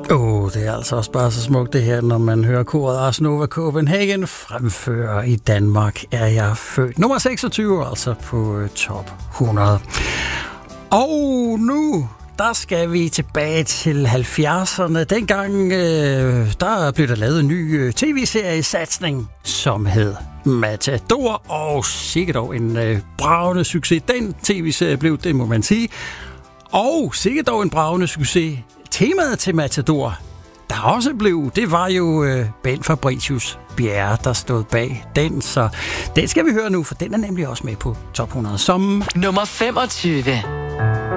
Det er altså også bare så smukt det her, når man hører koret Ars Nova Copenhagen fremfører I Danmark er jeg født. Nummer 26 altså på top 100. Og nu der skal vi tilbage til 70'erne. Dengang der blev der lavet en ny tv-seriesatsning, som hed Matador, og sikkert dog en bragende succes. Den tv-serie blev, det må man sige. Og sikkert dog en bragende succes. Temaet til Matador, der også blev, det var jo Ben Fabricius Bjerre, der stod bag den. Så den skal vi høre nu, for den er nemlig også med på top 100 som nummer 25.